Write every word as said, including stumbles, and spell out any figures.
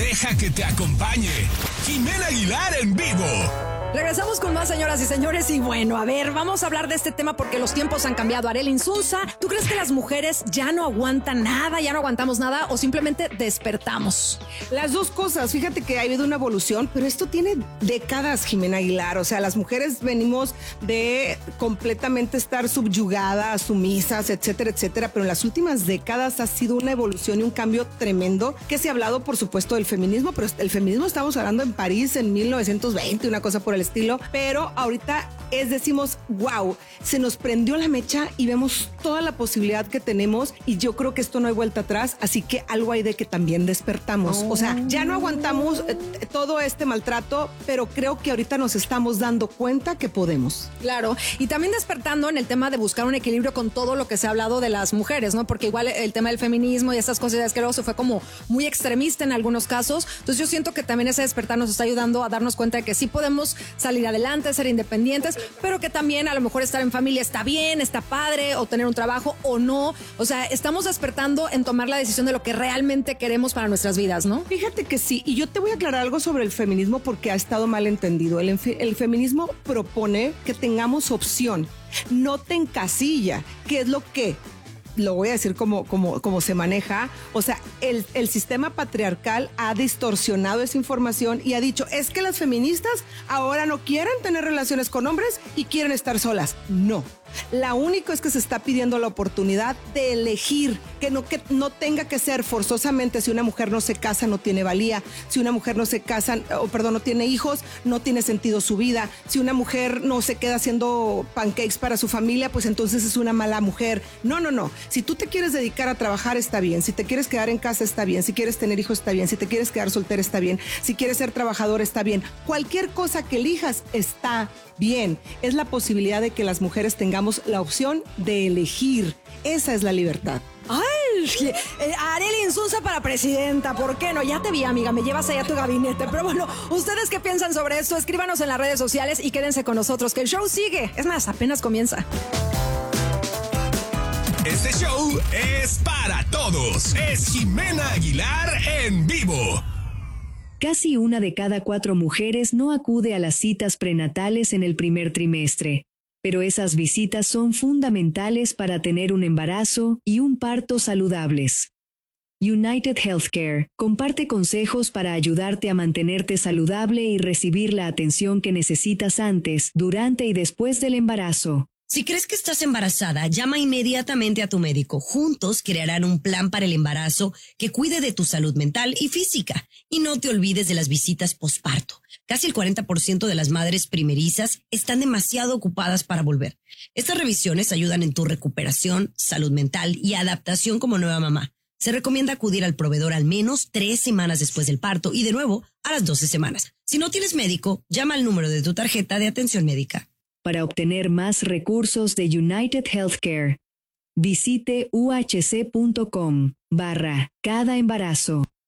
Deja que te acompañe Jimena Aguilar en vivo. Regresamos con más, señoras y señores, y bueno, a ver, vamos a hablar de este tema porque los tiempos han cambiado. Arely Insunza, ¿tú crees que las mujeres ya no aguantan nada, ya no aguantamos nada o simplemente despertamos? Las dos cosas, fíjate que ha habido una evolución, pero esto tiene décadas, Jimena Aguilar, o sea, las mujeres venimos de completamente estar subyugadas, sumisas, etcétera, etcétera, pero en las últimas décadas ha sido una evolución y un cambio tremendo, que se ha hablado, por supuesto, del feminismo, pero el feminismo estamos hablando en París en mil novecientos veinte, una cosa por el estilo, pero ahorita es, decimos, wow, se nos prendió la mecha y vemos toda la posibilidad que tenemos y yo creo que esto no hay vuelta atrás, así que algo hay de que también despertamos. Oh. O sea, ya no aguantamos eh, todo este maltrato, pero creo que ahorita nos estamos dando cuenta que podemos. Claro, y también despertando en el tema de buscar un equilibrio con todo lo que se ha hablado de las mujeres, ¿no? Porque igual el tema del feminismo y esas cosas que luego se fue como muy extremista en algunos casos, entonces yo siento que también ese despertar nos está ayudando a darnos cuenta de que sí podemos salir adelante, ser independientes, pero que también a lo mejor estar en familia está bien, está padre, o tener un trabajo o no. O sea, estamos despertando en tomar la decisión de lo que realmente queremos para nuestras vidas, ¿no? Fíjate que sí, y yo te voy a aclarar algo sobre el feminismo porque ha estado mal entendido. El, el feminismo propone que tengamos opción, no te encasilla, que es lo que... lo voy a decir como, como, como se maneja, o sea, el, el sistema patriarcal ha distorsionado esa información y ha dicho, es que las feministas ahora no quieren tener relaciones con hombres y quieren estar solas. No. La única es que se está pidiendo la oportunidad de elegir, que no, que no tenga que ser forzosamente, si una mujer no se casa, no tiene valía, si una mujer no se casa, o perdón, no tiene hijos, no tiene sentido su vida, si una mujer no se queda haciendo pancakes para su familia, pues entonces es una mala mujer. No, no, no. Si tú te quieres dedicar a trabajar, está bien. Si te quieres quedar en casa, está bien. Si quieres tener hijos, está bien. Si te quieres quedar soltera, está bien. Si quieres ser trabajador, está bien. Cualquier cosa que elijas está bien. Es la posibilidad de que las mujeres tengamos la opción de elegir. Esa es la libertad. ¡Ay! Eh, Arely Insunza para presidenta, ¿por qué no? Ya te vi, amiga, me llevas allá a tu gabinete. Pero bueno, ¿ustedes qué piensan sobre esto? Escríbanos en las redes sociales y quédense con nosotros, que el show sigue. Es más, apenas comienza. Este show es para todos. Es Jimena Aguilar en vivo. Casi una de cada cuatro mujeres no acude a las citas prenatales en el primer trimestre, pero esas visitas son fundamentales para tener un embarazo y un parto saludables. United Healthcare comparte consejos para ayudarte a mantenerte saludable y recibir la atención que necesitas antes, durante y después del embarazo. Si crees que estás embarazada, llama inmediatamente a tu médico. Juntos crearán un plan para el embarazo que cuide de tu salud mental y física. Y no te olvides de las visitas posparto. Casi el cuarenta por ciento de las madres primerizas están demasiado ocupadas para volver. Estas revisiones ayudan en tu recuperación, salud mental y adaptación como nueva mamá. Se recomienda acudir al proveedor al menos tres semanas después del parto y de nuevo a las doce semanas. Si no tienes médico, llama al número de tu tarjeta de atención médica. Para obtener más recursos de United Healthcare, visite uhc.com barra cada embarazo.